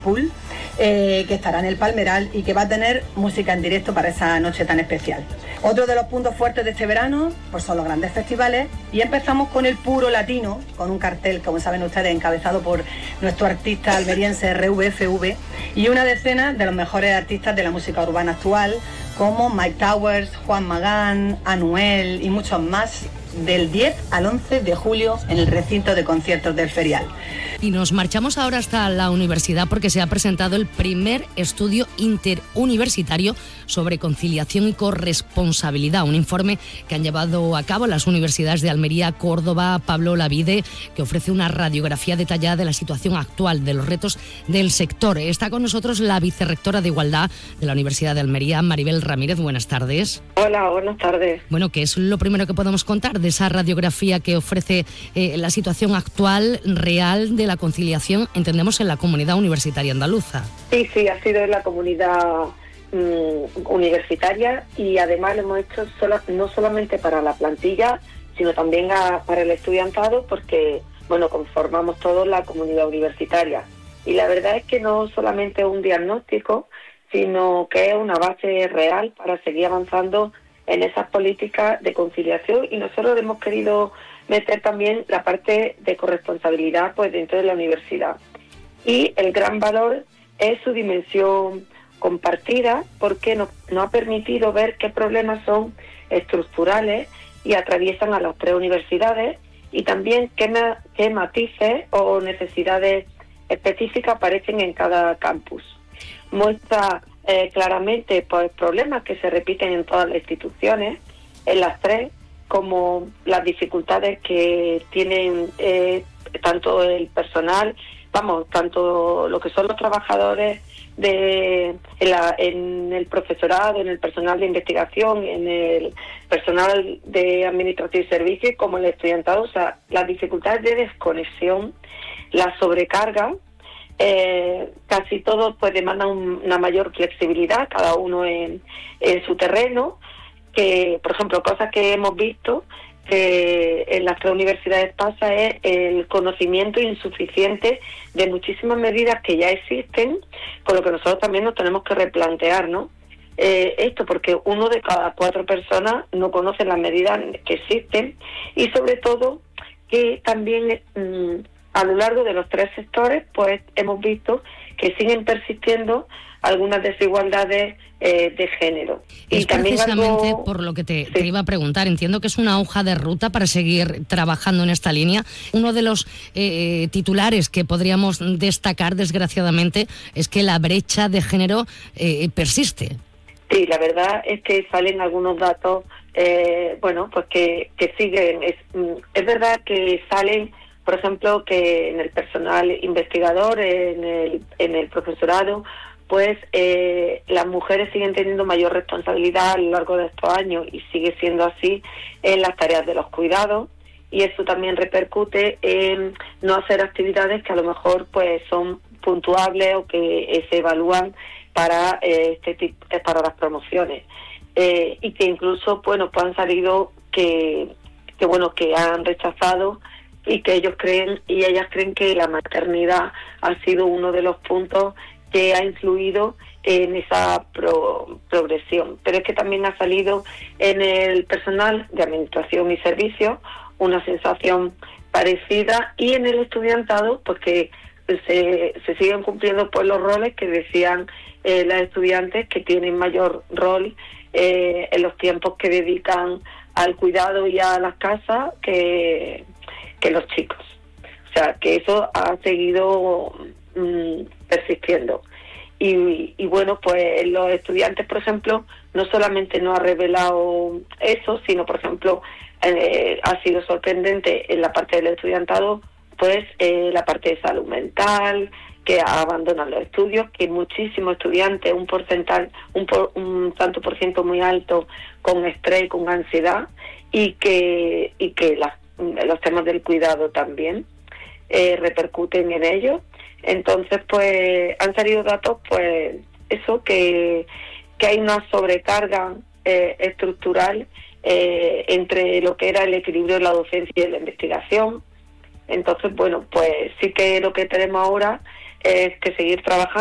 Pool, que estará en el Palmeral y que va a tener música en directo para esa noche tan especial. Otro de los puntos fuertes de este verano pues son los grandes festivales, y empezamos con el Puro Latino, con un cartel, como saben ustedes, encabezado por nuestro artista almeriense RVFV y una decena de los mejores artistas de la música urbana actual, como Mike Towers, Juan Magán, Anuel y muchos más, del 10 al 11 de julio en el recinto de conciertos del Ferial. Y nos marchamos ahora hasta la universidad porque se ha presentado el primer estudio interuniversitario sobre conciliación y corresponsabilidad, un informe que han llevado a cabo las universidades de Almería, Córdoba, Pablo Olavide, que ofrece una radiografía detallada de la situación actual, de los retos del sector. Está con nosotros la vicerrectora de Igualdad de la Universidad de Almería, Maribel Ramírez. Buenas tardes. Hola, buenas tardes. Bueno, ¿qué es lo primero que podemos contar de esa radiografía que ofrece la situación actual, real, de la conciliación, entendemos, en la comunidad universitaria andaluza? Sí, ha sido en la comunidad universitaria, y además lo hemos hecho no solamente para la plantilla, sino también para el estudiantado, porque conformamos todos la comunidad universitaria. Y la verdad es que no solamente es un diagnóstico, sino que es una base real para seguir avanzando en esas políticas de conciliación, y nosotros hemos querido meter también la parte de corresponsabilidad pues dentro de la universidad. Y el gran valor es su dimensión compartida, porque nos ha permitido ver qué problemas son estructurales y atraviesan a las tres universidades, y también qué matices o necesidades específicas aparecen en cada campus. Muestra claramente pues problemas que se repiten en todas las instituciones, en las tres, como las dificultades que tienen tanto el personal, tanto lo que son los trabajadores en el profesorado, en el personal de investigación, en el personal de administración y servicios, como el estudiantado. O sea, las dificultades de desconexión, la sobrecarga. Casi todos pues demandan una mayor flexibilidad, cada uno en su terreno, que por ejemplo cosas que hemos visto que en las tres universidades pasa es el conocimiento insuficiente de muchísimas medidas que ya existen, con lo que nosotros también nos tenemos que replantear, ¿no? Esto porque 1 de cada 4 personas no conocen las medidas que existen, y sobre todo que también a lo largo de los 3 sectores pues hemos visto que siguen persistiendo algunas desigualdades de género. Es y también precisamente por lo que te iba a preguntar. Entiendo que es una hoja de ruta para seguir trabajando en esta línea. Uno de los titulares que podríamos destacar, desgraciadamente, es que la brecha de género persiste. Sí, la verdad es que salen algunos datos, pues que siguen. Es verdad que salen, por ejemplo, que en el personal investigador, en el profesorado, pues las mujeres siguen teniendo mayor responsabilidad a lo largo de estos años, y sigue siendo así en las tareas de los cuidados, y eso también repercute en no hacer actividades que a lo mejor pues son puntuables o que se evalúan para para las promociones, y que incluso pues han salido que han rechazado, y que ellos creen y ellas creen que la maternidad ha sido uno de los puntos que ha influido en esa progresión. Pero es que también ha salido en el personal de administración y servicios una sensación parecida, y en el estudiantado pues que se siguen cumpliendo pues los roles que decían las estudiantes, que tienen mayor rol en los tiempos que dedican al cuidado y a las casas que los chicos. O sea, que eso ha seguido persistiendo. Y bueno, pues los estudiantes, por ejemplo, no solamente no ha revelado eso, sino, por ejemplo, ha sido sorprendente en la parte del estudiantado, pues la parte de salud mental, que abandonan los estudios, que muchísimos estudiantes, un tanto por ciento muy alto, con estrés, con ansiedad, y que los temas del cuidado también repercuten en ello. Entonces, pues han salido datos, pues eso, que hay una sobrecarga estructural entre lo que era el equilibrio de la docencia y de la investigación. Entonces, bueno, pues sí que lo que tenemos ahora es que seguir trabajando